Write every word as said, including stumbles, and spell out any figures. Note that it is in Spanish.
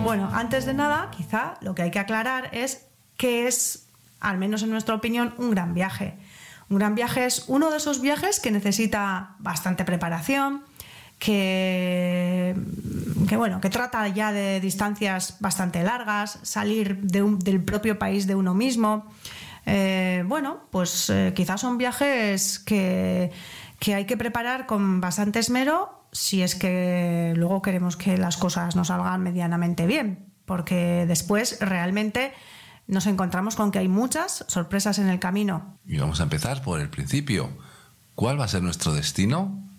Bueno, antes de nada, quizá lo que hay que aclarar es qué es, al menos en nuestra opinión, un gran viaje. Un gran viaje es uno de esos viajes que necesita bastante preparación, que, que, bueno, que trata ya de distancias bastante largas, salir de un, del propio país de uno mismo. Eh, bueno, pues eh, quizás son viajes que, que hay que preparar con bastante esmero si es que luego queremos que las cosas nos salgan medianamente bien, porque después realmente nos encontramos con que hay muchas sorpresas en el camino. Y vamos a empezar por el principio. ¿Cuál va a ser nuestro destino?